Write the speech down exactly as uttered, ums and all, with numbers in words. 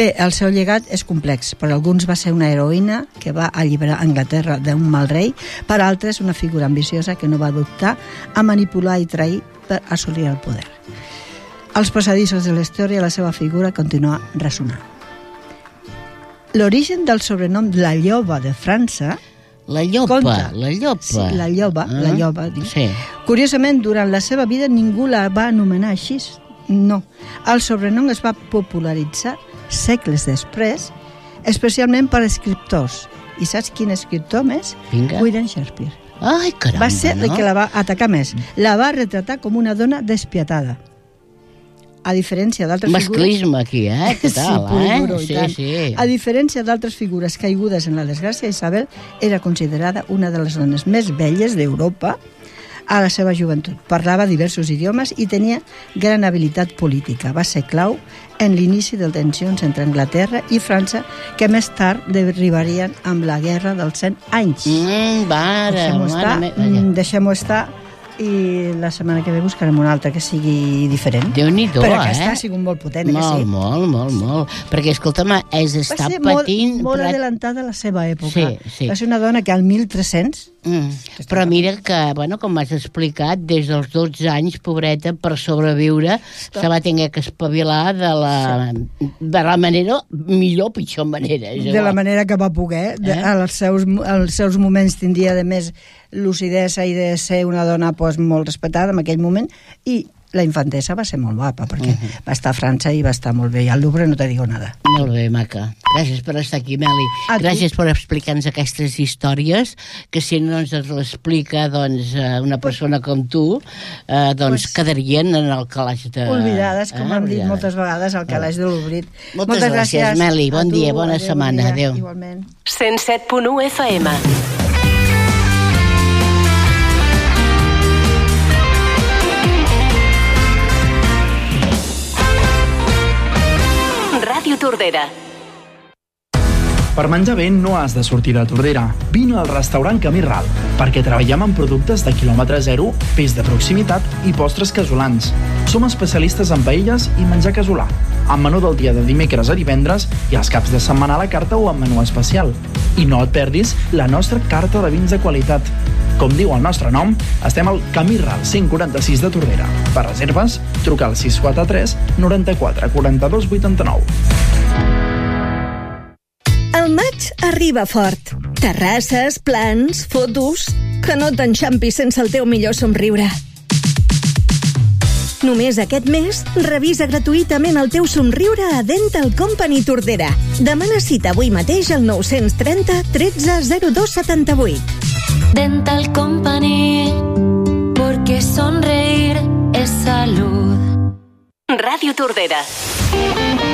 Bé, el seu llegat és complex. Per alguns va ser una heroïna que va alliberar Anglaterra d'un mal rei, per altres una figura ambiciosa que no va dubtar a manipular i trair per assolir el poder. Als passadissos de la història la seva figura continua ressonant. L'origen del sobrenom La Lloba de França... La llopa, conta, la llopa. Sí, la lloba, ah, la lloba. Sí. Curiosament, durant la seva vida ningú la va anomenar així. No. El sobrenom es va popularitzar segles després, especialment per escriptors. I saps quin escriptor més? Vinga. William Shakespeare. Ai, caramba, va ser no? el que la va atacar més. La va retratar com una dona despietada. A diferència d'altres figures... Masclisme aquí, eh? Què tal, sí, eh? Duro, sí, sí. A diferència d'altres figures caigudes en la desgràcia, Isabel era considerada una de les dones més belles d'Europa a la seva joventut. Parlava diversos idiomes i tenia gran habilitat política. Va ser clau en l'inici de tensions entre Anglaterra i França, que més tard derivarien amb la Guerra dels Cent Anys. Mm, vara, Deixem-ho estar, mare, deixem-ho estar i la setmana que ve buscarem una altra que sigui diferent. Déu-n'hi-do, Però eh? aquesta ha sigut molt potent, molt, que sí? Molt, molt, molt. Perquè, escolta'm, és estar patint... patint... Va ser molt, molt però... adelantada a la seva època. Sí, sí. Va ser una dona que al mil tres-cents... Mm. Però mira que, bueno, com m'has explicat, des dels dotze anys, pobreta, per sobreviure, Stop. se va haver que espavilar de la, sí. de la manera, millor o pitjor manera. De la manera que va poder. Eh? Als seus, als seus moments tindria de més lucidesa i de ser una dona pues, molt respectada en aquell moment, i la infantesa va ser molt guapa, perquè uh -huh. va estar a França i va estar molt bé, i al Louvre no te digo nada. Molt bé, maca. Gràcies per estar aquí, Meli. A Gràcies tu. per explicar-nos aquestes històries, que si no ens l'explica doncs, una persona com tu, eh, doncs pues, quedarien en el calaix de... Oblidades, com eh? hem dit moltes vegades, al calaix de l'Obrit. Moltes, Moltes gràcies, gràcies, Meli. Bon tu, dia, bona adeu, setmana. Bon dia. Adéu. Igualment. cent set punt u F M. Ràdio Tordera. Per menjar bé no has de sortir de Tordera. Vine al restaurant Camí Ral, perquè treballem amb productes de quilòmetre zero, peix de proximitat i postres casolans. Som especialistes en paelles i menjar casolà, amb menú del dia de dimecres a divendres i els caps de setmana a la carta o amb menú especial. I no et perdis la nostra carta de vins de qualitat. Com diu el nostre nom, estem al Camí Ral cent quaranta-sis de Tordera. Per reserves, truca al sis quatre tres noranta-quatre quaranta-dos vuitanta-nou. El maig arriba fort. Terrasses, plans, fotos... Que no t'enxampis sense el teu millor somriure. Només aquest mes, revisa gratuïtament el teu somriure a Dental Company Tordera. Demana cita avui mateix al nou trenta tretze zero dos setanta-vuit. Dental Company, porque sonreír es salud. Ràdio Tordera.